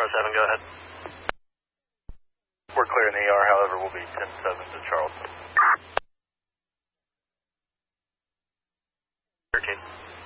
7, go ahead. We're clear in the ER, however, we'll be 10-7 to Charleston. 13.